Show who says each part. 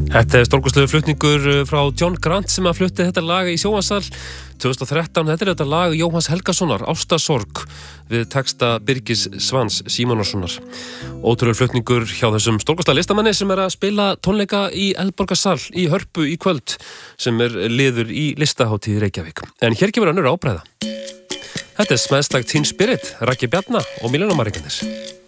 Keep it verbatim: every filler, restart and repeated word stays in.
Speaker 1: Þetta er stórkostlegur flutningur frá John Grant sem að flutti þetta lag í sjónvarpssal tvö þúsund og þrettán. Þetta er þetta lag Jóhanns Helgasonar, Ástarsorg, við texta Birgis Svans Símonarsonar. Ótrúlegur flutningur hjá þessum stórkostlega listamanni sem er að spila tónleika í Eldborgarsal í Hörpu í kvöld, sem er liður í listahátíð Reykjavík. En hér kemur önnur ábreiða. Þetta er smæðslag Teen Spirit, Raggi Bjarna og Miljónamæringarnir.